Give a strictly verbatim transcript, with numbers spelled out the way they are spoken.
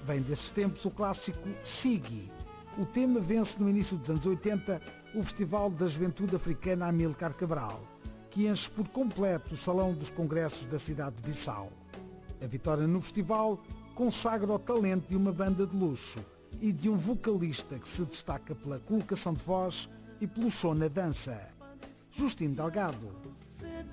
Vem desses tempos o clássico Sigui. O tema vence no início dos anos oitenta o Festival da Juventude Africana Amílcar Cabral, que enche por completo o Salão dos Congressos da cidade de Bissau. A vitória no festival consagra o talento de uma banda de luxo e de um vocalista que se destaca pela colocação de voz e pelo show na dança. Justino Delgado.